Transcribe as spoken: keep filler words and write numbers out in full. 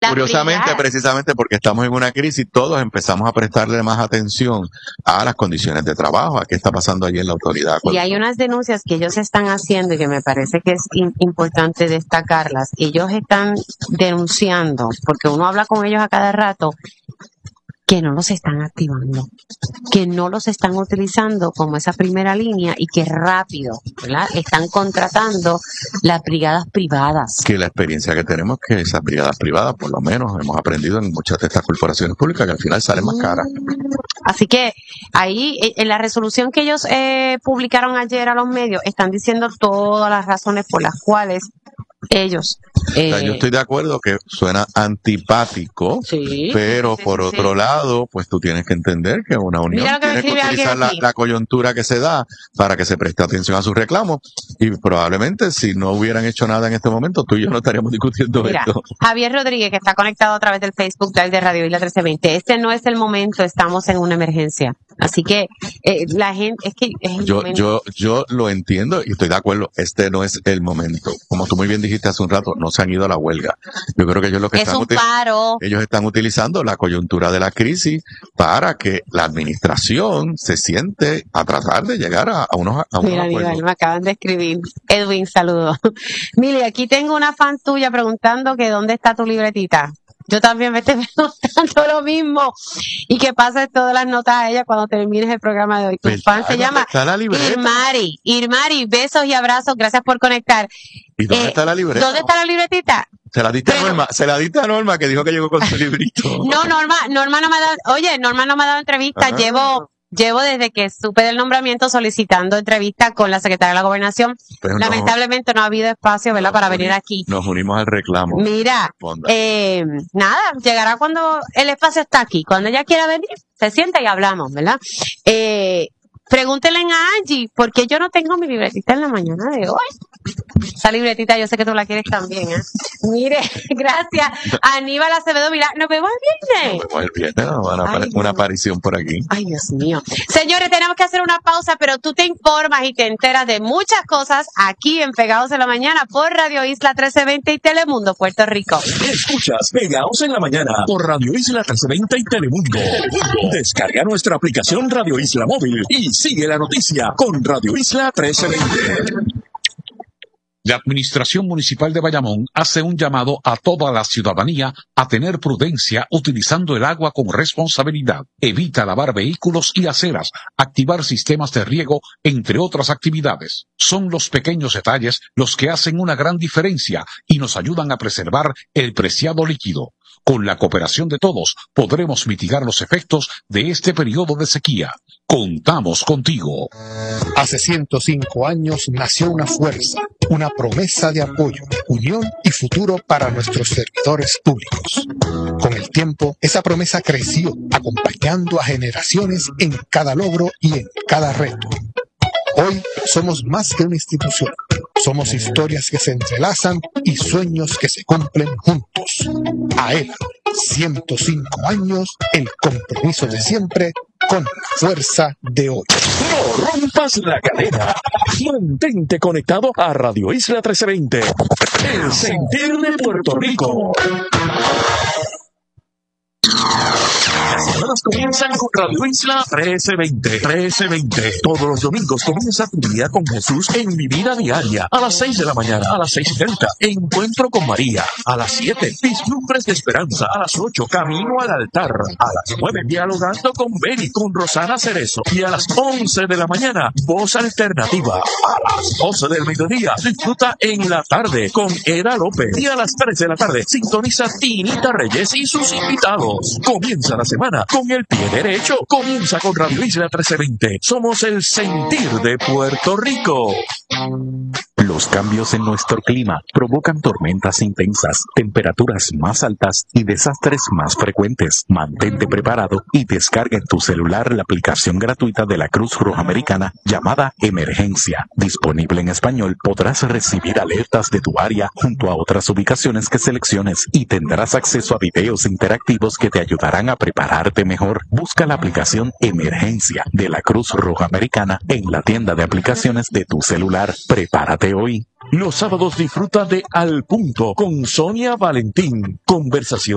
curiosamente, brigadas. Precisamente porque estamos en una crisis, todos empezamos a prestarle más atención a las condiciones de trabajo, a qué está pasando allí en la autoridad. Y hay unas denuncias que ellos están haciendo y que me parece que es in- importante destacarlas. Ellos están denunciando, porque uno habla con ellos a cada rato, que no los están activando, que no los están utilizando como esa primera línea y que rápido, ¿verdad? Están contratando las brigadas privadas. Que la experiencia que tenemos es que esas brigadas privadas, por lo menos, hemos aprendido en muchas de estas corporaciones públicas que al final salen más caras. Así que ahí, en la resolución que ellos eh, publicaron ayer a los medios, están diciendo todas las razones por las cuales ellos... Eh, o sea, yo estoy de acuerdo que suena antipático, sí, pero sí, por sí, otro sí. lado, pues tú tienes que entender que una unión Mira lo que me tiene que escribe utilizar alguien la, aquí. la coyuntura que se da para que se preste atención a sus reclamos y probablemente si no hubieran hecho nada en este momento, tú y yo no estaríamos discutiendo Mira, esto. Javier Rodríguez, que está conectado a través del Facebook Live de Radio Isla trece veinte, este no es el momento, estamos en una emergencia. Así que eh, la gente, es que es el Yo, momento. yo, yo lo entiendo y estoy de acuerdo, este no es el momento. Como tú muy bien dijiste hace un rato, no se han ido a la huelga. Yo creo que ellos lo que Es están un util- paro. ellos están utilizando la coyuntura de la crisis para que la administración se siente a tratar de llegar a, a unos, a unos Mira, acuerdos. Aníbal, me acaban de escribir. Edwin, saludos. Mili, aquí tengo una fan tuya preguntando que dónde está tu libretita. Yo también me estoy preguntando lo mismo. Y que pases todas las notas a ella cuando termines el programa de hoy. Tu ¿Verdad? fan se ¿Dónde llama está la libreta? Irmari. Irmari, besos y abrazos. Gracias por conectar. ¿Y dónde Eh, está la libreta? ¿Dónde está la libretita? Se la diste a Pero- Norma, se la diste a Norma que dijo que llegó con su librito. No, Norma, Norma no me ha dado, oye, Norma no me ha dado entrevista. Ajá. Llevo, llevo desde que supe del nombramiento solicitando entrevista con la secretaria de la Gobernación. Pero no, Lamentablemente no ha habido espacio, ¿verdad?, para venir aquí. nos unimos al reclamo. Mira, Responda. eh, nada, llegará cuando el espacio está aquí. Cuando ella quiera venir, se sienta y hablamos, ¿verdad? Eh, pregúntenle a Angie, ¿por qué yo no tengo mi libretita en la mañana de hoy? Esa libretita yo sé que tú la quieres también, ¿eh? Mire, gracias. Aníbal Acevedo, mira, nos vemos el viernes. Pues el viernes nos van a Ay, apare- Dios. una aparición por aquí. Ay, Dios mío. Señores, tenemos que hacer una pausa, pero tú te informas y te enteras de muchas cosas aquí en Pegados en la Mañana por Radio Isla trece veinte y Telemundo, Puerto Rico. Escuchas Pegados en la Mañana por Radio Isla trece veinte y Telemundo. Descarga nuestra aplicación Radio Isla Móvil y sigue la noticia con Radio Isla trece veinte. La Administración Municipal de Bayamón hace un llamado a toda la ciudadanía a tener prudencia utilizando el agua con responsabilidad. Evita lavar vehículos y aceras, activar sistemas de riego, entre otras actividades. Son los pequeños detalles los que hacen una gran diferencia y nos ayudan a preservar el preciado líquido. Con la cooperación de todos, podremos mitigar los efectos de este periodo de sequía. Contamos contigo. Hace ciento cinco años nació una fuerza, una promesa de apoyo, unión y futuro para nuestros servidores públicos. Con el tiempo, esa promesa creció, acompañando a generaciones en cada logro y en cada reto. Hoy somos más que una institución. Somos historias que se entrelazan y sueños que se cumplen juntos. A él, ciento cinco años, el compromiso de siempre con la fuerza de hoy. No rompas la cadena. Mantente conectado a Radio Isla trece veinte. El sentir de Puerto Rico. Las semanas comienzan con Radio Isla trece veinte. trece veinte. Todos los domingos comienza tu día con Jesús en Mi Vida Diaria. A las seis de la mañana, a las seis y treinta. Encuentro con María. A las siete, Vislumbres de Esperanza. A las ocho, Camino al Altar. A las nueve, Dialogando con Beni, con Rosana Cerezo. Y a las once de la mañana, Voz Alternativa. A las doce del mediodía, disfruta En la Tarde con Eda López. Y a las tres de la tarde, sintoniza Tinita Reyes y sus invitados. Comienza la semana con el pie derecho. Comienza con Radio Isla trece veinte. Somos el sentir de Puerto Rico. Los cambios en nuestro clima provocan tormentas intensas, temperaturas más altas y desastres más frecuentes. Mantente preparado y descarga en tu celular la aplicación gratuita de la Cruz Roja Americana llamada Emergencia. Disponible en español, podrás recibir alertas de tu área junto a otras ubicaciones que selecciones y tendrás acceso a videos interactivos que te ayudarán a prepararte mejor. Busca la aplicación Emergencia de la Cruz Roja Americana en la tienda de aplicaciones de tu celular. Prepárate hoy. Los sábados disfruta de Al Punto con Sonia Valentín. Conversación